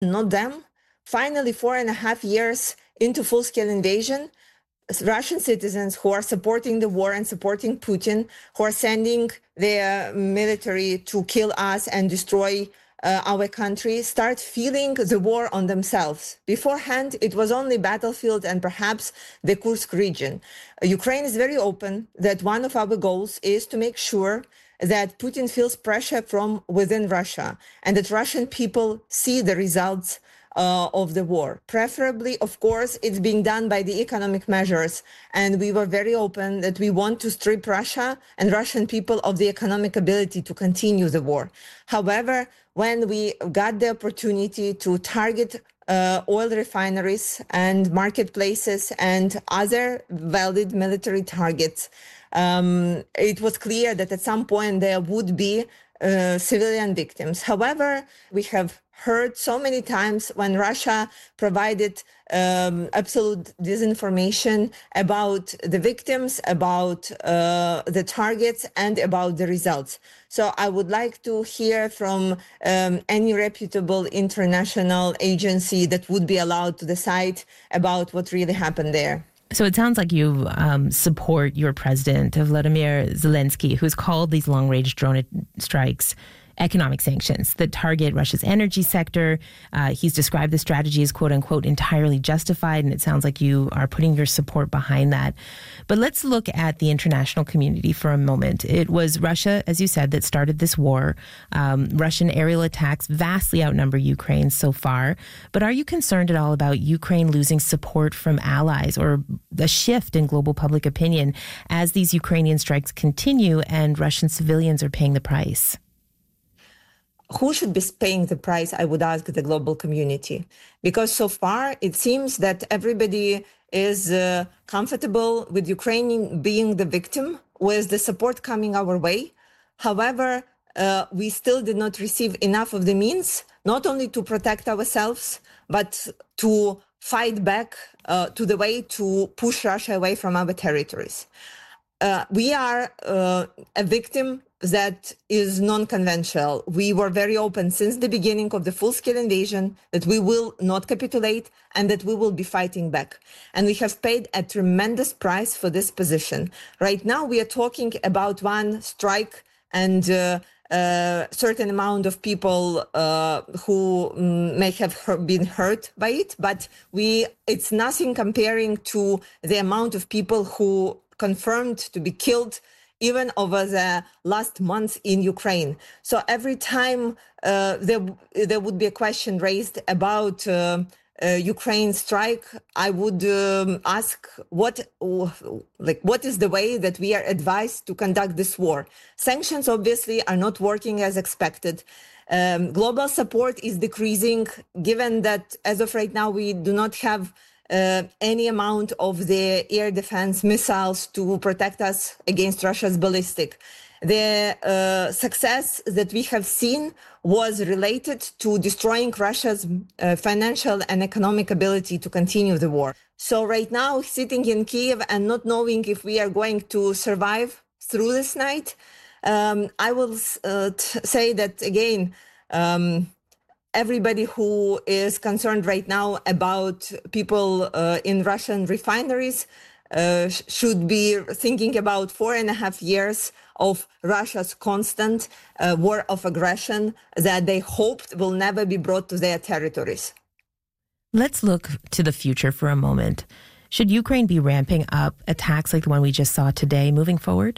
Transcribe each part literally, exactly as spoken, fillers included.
not them. Finally, four and a half years into full-scale invasion, Russian citizens who are supporting the war and supporting Putin, who are sending their military to kill us and destroy uh, our country, start feeling the war on themselves. Beforehand, it was only battlefield and perhaps the Kursk region. Uh, Ukraine is very open that one of our goals is to make sure that Putin feels pressure from within Russia and that Russian people see the results Uh, of the war. Preferably, of course, it's being done by the economic measures. And we were very open that we want to strip Russia and Russian people of the economic ability to continue the war. However, when we got the opportunity to target uh, oil refineries and marketplaces and other valid military targets, um, it was clear that at some point there would be uh, civilian victims. However, we have heard so many times when Russia provided um, absolute disinformation about the victims, about uh, the targets, and about the results. So I would like to hear from um, any reputable international agency that would be allowed to decide about what really happened there. So it sounds like you um, support your president, Vladimir Zelensky, who's called these long-range drone strikes economic sanctions that target Russia's energy sector. Uh, he's described the strategy as, quote unquote, entirely justified. And it sounds like you are putting your support behind that. But let's look at the international community for a moment. It was Russia, as you said, that started this war. Um, Russian aerial attacks vastly outnumber Ukraine so far. But are you concerned at all about Ukraine losing support from allies or a shift in global public opinion as these Ukrainian strikes continue and Russian civilians are paying the price? Who should be paying the price, I would ask the global community. Because so far, it seems that everybody is uh, comfortable with Ukraine being the victim, with the support coming our way. However, uh, we still did not receive enough of the means, not only to protect ourselves, but to fight back uh, to the way to push Russia away from our territories. Uh, we are uh, a victim that is non-conventional. We were very open since the beginning of the full-scale invasion that we will not capitulate and that we will be fighting back. And we have paid a tremendous price for this position. Right now, we are talking about one strike and uh, a certain amount of people uh, who um, may have been hurt by it, but we it's nothing comparing to the amount of people who confirmed to be killed even over the last month in Ukraine. So every time uh, there, there would be a question raised about uh, uh, Ukraine strike, I would um, ask what, like, what is the way that we are advised to conduct this war? Sanctions obviously are not working as expected. Um, global support is decreasing, given that as of right now, we do not have Uh, any amount of the air defense missiles to protect us against Russia's ballistic. The uh, success that we have seen was related to destroying Russia's uh, financial and economic ability to continue the war. So right now, sitting in Kiev and not knowing if we are going to survive through this night, um, I will uh, t- say that again, um, everybody who is concerned right now about people uh, in Russian refineries uh, sh- should be thinking about four and a half years of Russia's constant uh, war of aggression that they hoped will never be brought to their territories. Let's look to the future for a moment. Should Ukraine be ramping up attacks like the one we just saw today moving forward?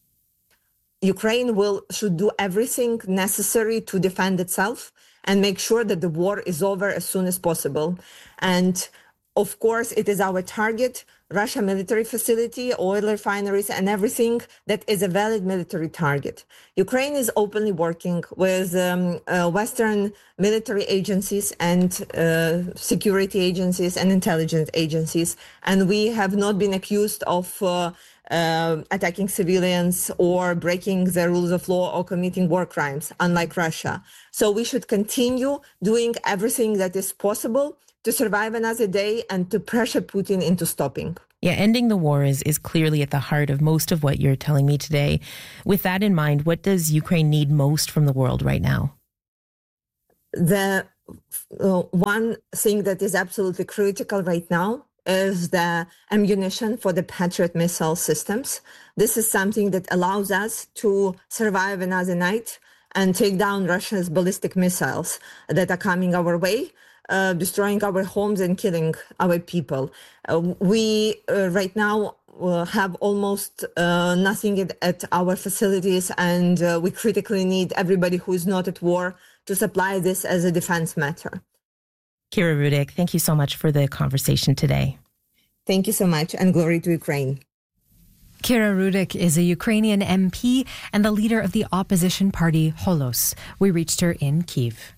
Ukraine will should do everything necessary to defend itself and make sure that the war is over as soon as possible. And of course, it is our target, Russia military facility, oil refineries, and everything that is a valid military target. Ukraine is openly working with um, uh, Western military agencies and uh, security agencies and intelligence agencies. And we have not been accused of uh, Uh, attacking civilians or breaking the rules of law or committing war crimes, unlike Russia. So we should continue doing everything that is possible to survive another day and to pressure Putin into stopping. Yeah, ending the war is, is clearly at the heart of most of what you're telling me today. With that in mind, what does Ukraine need most from the world right now? The uh, one thing that is absolutely critical right now is the ammunition for the Patriot missile systems. This is something that allows us to survive another night and take down Russia's ballistic missiles that are coming our way, uh, destroying our homes and killing our people. Uh, we uh, right now uh, have almost uh, nothing at, at our facilities, and uh, we critically need everybody who is not at war to supply this as a defense matter. Kira Rudik, thank you so much for the conversation today. Thank you so much, and glory to Ukraine. Kira Rudik is a Ukrainian M P and the leader of the opposition party Holos. We reached her in Kyiv.